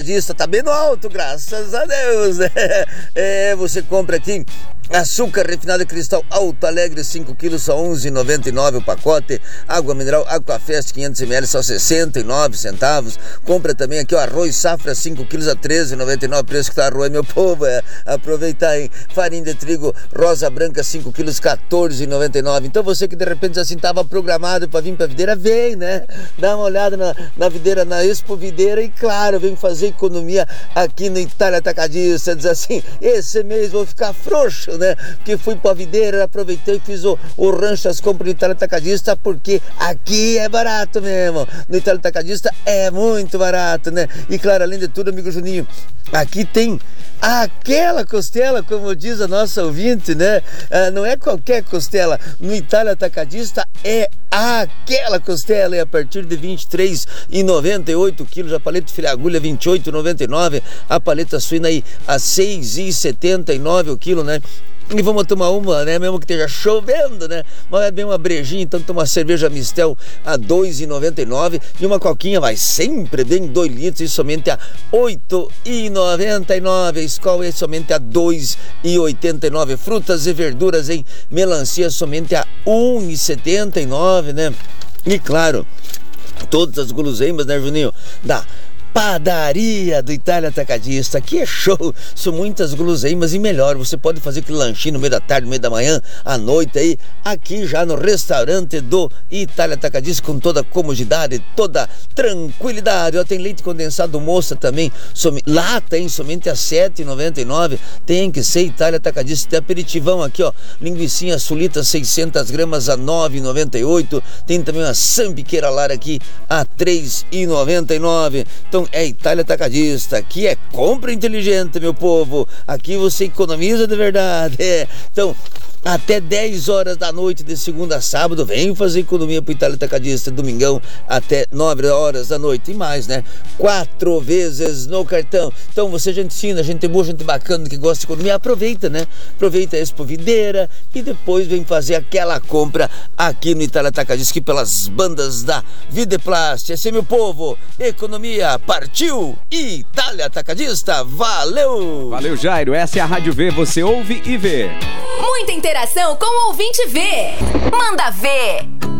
Atacadista tá bem no alto, graças a Deus, né? Você compra aqui açúcar refinado cristal Alto Alegre 5 kg, só R$ 11,99 o pacote. Água mineral Aquafest 500 ml, só 69 centavos. Compra também aqui o arroz safra 5 kg a R$ 13,99, preço que tá arroz, meu povo, aproveitar, hein? Farinha de trigo rosa branca 5 kg, R$ 14,99. Então você que de repente assim tava programado para vir pra videira, vem, né? Dá uma olhada na videira, na Expo Videira, e claro, vem fazer economia aqui no Itália Atacadista. Diz assim, esse mês vou ficar frouxo, né? Porque fui pra videira, aproveitei e fiz o rancho, as compras no Itália Atacadista, porque aqui é barato mesmo. No Itália Atacadista é muito barato, né? E claro, além de tudo, amigo Juninho, aqui tem aquela costela, como diz a nossa ouvinte, né? Não é qualquer costela. No Itália Atacadista é aquela costela, e a partir de R$ 23,98 quilos, a paleta filé agulha R$ 28,99, a paleta suína aí a R$ 6,79 o quilo, né? E vamos tomar uma, né? Mesmo que esteja chovendo, né? Mas é bem uma brejinha, então toma uma cerveja Mistel a R$ 2,99 e uma coquinha vai sempre bem 2 litros e somente a R$ 8,99. A Skol é somente a R$ 2,89. Frutas e verduras em melancia somente a R$ 1,79, né? E claro, todas as guloseimas, né, Juninho? Da Padaria do Itália Atacadista, que é show, são muitas guloseimas e melhor, você pode fazer aquele lanchinho no meio da tarde, no meio da manhã, à noite aí, aqui já no restaurante do Itália Atacadista, com toda a comodidade, toda tranquilidade. Ó, tem leite condensado moça também, lá tem somente a R$ 7,99, tem que ser Itália Atacadista. Tem aperitivão aqui, ó, linguicinha sulita 600 gramas a R$ 9,98, tem também uma sambiqueira lara aqui a R$ 3,99, então é Itália Atacadista, aqui é compra inteligente, meu povo, aqui você economiza de verdade, Então, até 10 horas da noite de segunda a sábado, vem fazer economia pro Itália Atacadista, domingão até 9 horas da noite, e mais, né? 4 vezes no cartão. Então você, gente fina, gente boa, gente bacana, que gosta de economia, aproveita, né? Aproveita a Expo Videira e depois vem fazer aquela compra aqui no Itália Atacadista, aqui pelas bandas da Videplast. Esse é, meu povo, economia partiu, Itália Atacadista, valeu! Valeu, Jairo, essa é a Rádio V, você ouve e vê. Muita interação com o ouvinte V. Manda ver!